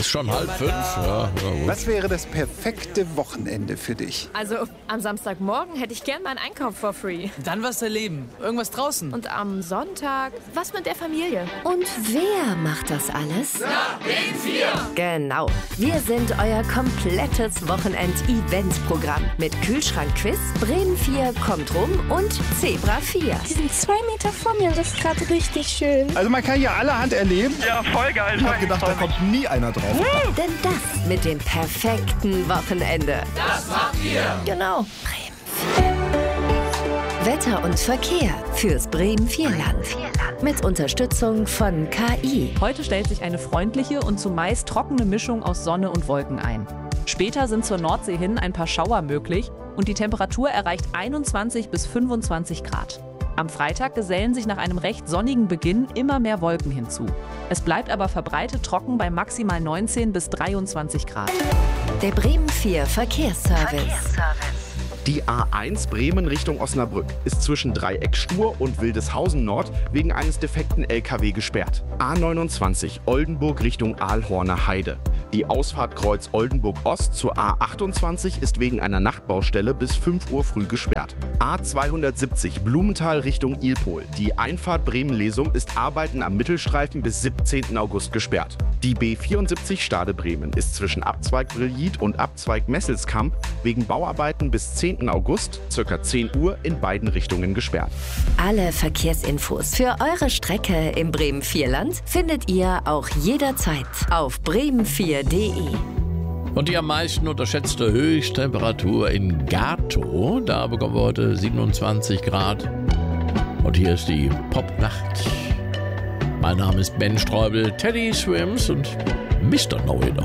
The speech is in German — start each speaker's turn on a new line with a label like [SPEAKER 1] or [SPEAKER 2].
[SPEAKER 1] Ist schon 4:30. Ja, gut.
[SPEAKER 2] Was wäre das perfekte Wochenende für dich?
[SPEAKER 3] Also, am Samstagmorgen hätte ich gern meinen Einkauf for free.
[SPEAKER 4] Dann was erleben. Irgendwas draußen.
[SPEAKER 3] Und am Sonntag was mit der Familie.
[SPEAKER 5] Und wer macht das alles?
[SPEAKER 6] Na, Bremen 4!
[SPEAKER 5] Genau. Wir sind euer komplettes Wochenend-Event-Programm. Mit Kühlschrank-Quiz, Bremen 4 kommt rum und Zebra 4.
[SPEAKER 7] Die sind 2 Meter vor mir und das ist gerade richtig schön.
[SPEAKER 2] Also man kann hier allerhand erleben.
[SPEAKER 8] Ja, voll geil.
[SPEAKER 9] Ich hab gedacht, da kommt nie einer drauf.
[SPEAKER 5] Denn das mit dem perfekten Wochenende.
[SPEAKER 6] Das macht ihr!
[SPEAKER 5] Genau. Bremen 4. Wetter und Verkehr fürs Bremen 4-Land. Mit Unterstützung von KI.
[SPEAKER 10] Heute stellt sich eine freundliche und zumeist trockene Mischung aus Sonne und Wolken ein. Später sind zur Nordsee hin ein paar Schauer möglich und die Temperatur erreicht 21 bis 25 Grad. Am Freitag gesellen sich nach einem recht sonnigen Beginn immer mehr Wolken hinzu. Es bleibt aber verbreitet trocken bei maximal 19 bis 23 Grad.
[SPEAKER 5] Der Bremen 4 Verkehrsservice.
[SPEAKER 11] Die A1 Bremen Richtung Osnabrück ist zwischen Dreieckstur und Wildeshausen Nord wegen eines defekten LKW gesperrt. A29 Oldenburg Richtung Aalhorner Heide. Die Ausfahrt Kreuz Oldenburg Ost zur A28 ist wegen einer Nachtbaustelle bis 5 Uhr früh gesperrt. A270 Blumenthal Richtung Ilpol. Die Einfahrt Bremen-Lesum ist Arbeiten am Mittelstreifen bis 17. August gesperrt. Die B74 Stade Bremen ist zwischen Abzweig Brillit und Abzweig Messelskamp wegen Bauarbeiten bis 10. August, ca. 10 Uhr, in beiden Richtungen gesperrt.
[SPEAKER 5] Alle Verkehrsinfos für eure Strecke im Bremen 4-Land findet ihr auch jederzeit auf bremen4.de.
[SPEAKER 1] Und die am meisten unterschätzte Höchsttemperatur in Gato, da bekommen wir heute 27 Grad. Und hier ist die Popnacht. Mein Name ist Ben Streubel, Teddy Swims und Mr. Know-It-All.